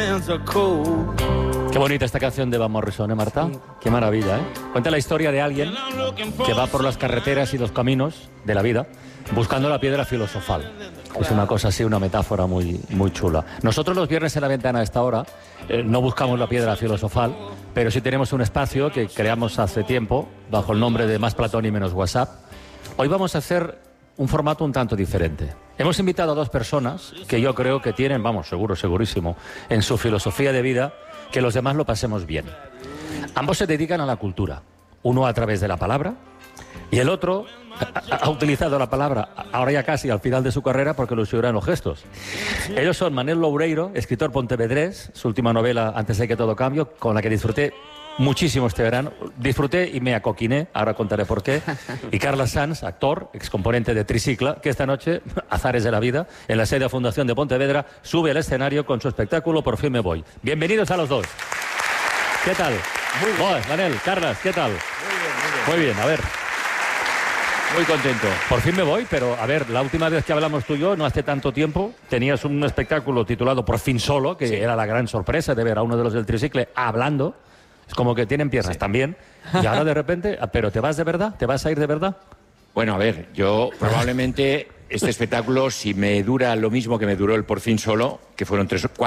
Qué bonita esta canción de Van Morrison, ¿eh, Marta? Qué maravilla, ¿eh? Cuenta la historia de alguien que va por las carreteras y los caminos de la vida buscando la piedra filosofal. Es una cosa así, una metáfora muy, muy chula. Nosotros los viernes en La Ventana a esta hora no buscamos la piedra filosofal, pero sí tenemos un espacio que creamos hace tiempo bajo el nombre de Más Platón y Menos WhatsApp. Hoy vamos a hacer un formato un tanto diferente. Hemos invitado a dos personas que yo creo que tienen, vamos, segurísimo, en su filosofía de vida, que los demás lo pasemos bien. Ambos se dedican a la cultura, uno a través de la palabra y el otro ha utilizado la palabra ahora ya casi al final de su carrera porque lo suyo eran los gestos. Ellos son Manel Loureiro, escritor pontevedrés, su última novela Antes de que todo cambie, con la que disfruté muchísimo este verano. Disfruté y me acoquiné, ahora contaré por qué. Y Carla Sanz, actor, excomponente de Tricicla, que esta noche, azares de la vida, en la sede de Fundación de Pontevedra, sube al escenario con su espectáculo Por fin me voy. Bienvenidos a los dos. ¿Qué tal? Muy bien. Manel, Carlas, ¿qué tal? Muy bien. Muy bien, a ver. Muy contento. Por fin me voy, pero a ver, la última vez que hablamos tú y yo, no hace tanto tiempo, tenías un espectáculo titulado Por fin solo, que era la gran sorpresa de ver a uno de los del Tricicle hablando. Es como que tienen piernas también. Y ahora de repente, ¿pero te vas de verdad? ¿Te vas a ir de verdad? Bueno, a ver, yo probablemente este espectáculo, si me dura lo mismo que me duró el Por fin solo, que fueron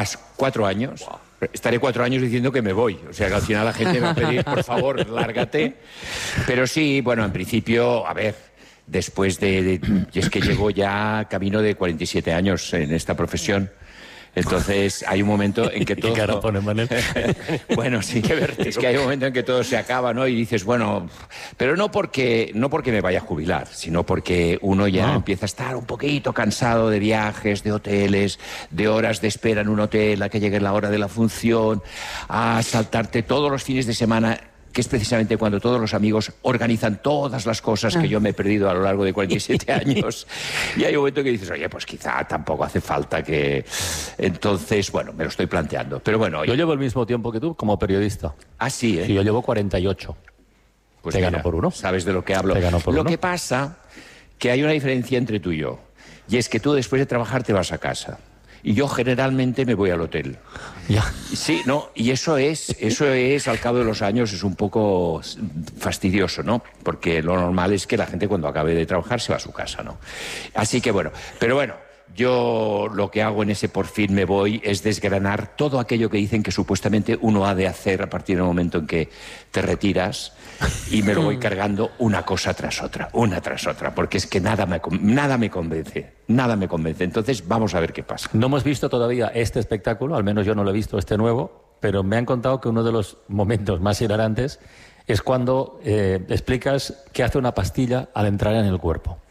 4 años, estaré 4 años diciendo que me voy. O sea, que al final la gente me va a pedir, por favor, lárgate. Pero sí, bueno, en principio, a ver, después y es que llevo ya camino de 47 años en esta profesión. Entonces hay un momento en que todo... ¿Qué cara pone, Manel? Bueno, sí, es que hay un momento en que todo se acaba, ¿no? Y dices, bueno, pero no porque me vaya a jubilar, sino porque uno ya empieza a estar un poquito cansado de viajes, de hoteles, de horas de espera en un hotel, a que llegue la hora de la función, a saltarte todos los fines de semana, que es precisamente cuando todos los amigos organizan todas las cosas que yo me he perdido a lo largo de 47 años. Y hay un momento que dices, oye, pues quizá tampoco hace falta que... Entonces, bueno, me lo estoy planteando. Pero bueno... Yo llevo el mismo tiempo que tú como periodista. Ah, sí, ¿eh? Y yo llevo 48. Pues te mira, gano por uno. Sabes de lo que hablo. Te gano por lo uno. que pasa que hay una diferencia entre tú y yo. Y es que tú después de trabajar te vas a casa. Y yo generalmente me voy al hotel. Ya. Sí, no, y eso es al cabo de los años es un poco fastidioso, ¿no? Porque lo normal es que la gente cuando acabe de trabajar se va a su casa, ¿no? Así que bueno, pero bueno, yo lo que hago en ese Por fin me voy es desgranar todo aquello que dicen que supuestamente uno ha de hacer a partir del momento en que te retiras, y me lo voy cargando una cosa tras otra, porque es que nada me convence. Entonces vamos a ver qué pasa. No hemos visto todavía este espectáculo, al menos yo no lo he visto, este nuevo, pero me han contado que uno de los momentos más hilarantes es cuando explicas qué hace una pastilla al entrar en el cuerpo.